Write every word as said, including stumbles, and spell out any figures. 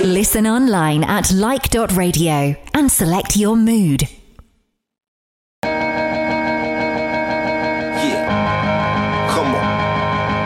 Listen online at like dot radio and select your mood.